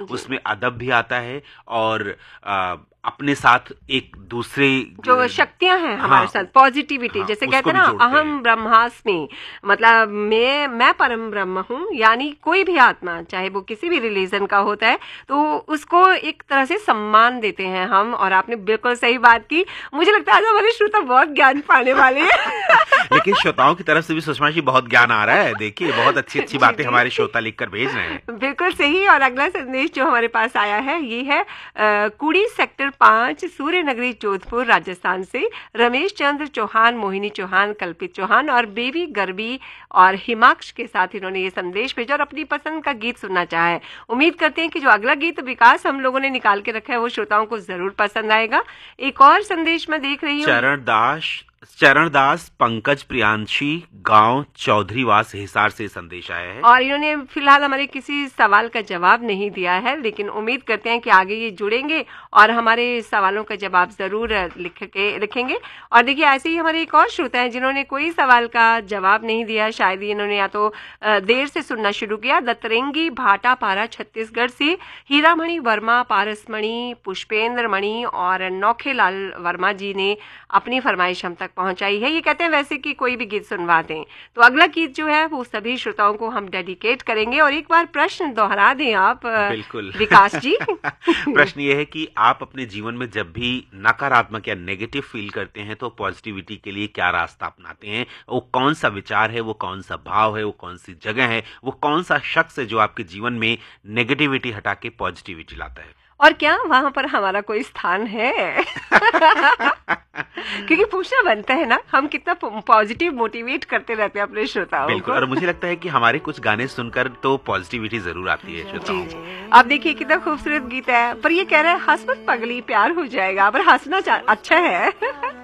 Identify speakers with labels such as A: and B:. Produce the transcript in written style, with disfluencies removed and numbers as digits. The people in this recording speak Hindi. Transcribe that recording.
A: उसमें अदब भी आता है और अपने साथ एक दूसरे
B: जो शक्तियां हैं हमारे साथ, पॉजिटिविटी, जैसे कहते हैं ना अहम ब्रह्मास्मि, मतलब मैं परम ब्रह्म हूँ, यानी कोई भी आत्मा चाहे वो किसी भी रिलीजन का होता है तो उसको एक तरह से सम्मान देते हैं हम। और आपने बिल्कुल सही बात की, मुझे लगता है आज हमारे श्रोता बहुत ज्ञान पाने वाले हैं।
A: लेकिन श्रोताओं की तरफ से भी सुषमा जी बहुत ज्ञान आ रहा है, देखिए बहुत अच्छी अच्छी बातें हमारे श्रोता लिखकर भेज रहे हैं।
B: बिल्कुल सही। और अगला संदेश जो हमारे पास आया है ये है कुड़ी सेक्टर 5 सूर्य नगरी जोधपुर राजस्थान से रमेश चंद्र चौहान, मोहिनी चौहान, कल्पित चौहान और बेबी गर्बी और हिमाक्ष के साथ इन्होंने ये संदेश भेजा और अपनी पसंद का गीत सुनना चाहा है। उम्मीद करते हैं कि जो अगला गीत विकास हम लोगों ने निकाल के रखा है वो श्रोताओं को जरूर पसंद आएगा। एक और संदेश मैं देख रही हूँ,
A: चरणदास पंकज प्रियांशी, गांव चौधरीवास, हिसार से संदेश आया है
B: और इन्होंने फिलहाल हमारे किसी सवाल का जवाब नहीं दिया है, लेकिन उम्मीद करते हैं कि आगे ये जुड़ेंगे और हमारे सवालों का जवाब जरूर लिखेंगे। और देखिए ऐसे ही हमारे एक और श्रोता हैं जिन्होंने कोई सवाल का जवाब नहीं दिया, शायद इन्होंने या तो देर से सुनना शुरू किया। दत्तरेंगी भाटापारा छत्तीसगढ़ से हीरामणि वर्मा, पारसमणि, पुष्पेंद्र मणि और नौखेलाल वर्मा जी ने अपनी फरमाइश हम तक पहुंचाई है। ये कहते हैं वैसे कि कोई भी गीत सुनवा दें, तो अगला गीत जो है वो सभी श्रोताओं को हम डेडिकेट करेंगे। और एक बार प्रश्न दोहरा दें आप।
A: बिल्कुल
B: विकास जी।
A: प्रश्न ये है कि आप अपने जीवन में जब भी नकारात्मक या नेगेटिव फील करते हैं तो पॉजिटिविटी के लिए क्या रास्ता अपनाते हैं? वो कौन सा विचार है, वो कौन सा भाव है, वो कौन सी जगह है, वो कौन सा शख्स है जो आपके जीवन में नेगेटिविटी हटा के पॉजिटिविटी लाता है?
B: और क्या वहां पर हमारा कोई स्थान है? क्योंकि पूछना बनता है ना, हम कितना पॉजिटिव मोटिवेट करते रहते हैं अपने श्रोताओं
A: बिल्कुल,
B: को।
A: और मुझे लगता है कि हमारे कुछ गाने सुनकर तो पॉजिटिविटी जरूर आती है श्रोताओं को।
B: अब देखिए कितना खूबसूरत गीत है, पर ये कह रहा है हंस मत पगली प्यार हो जाएगा, पर हंसना अच्छा है।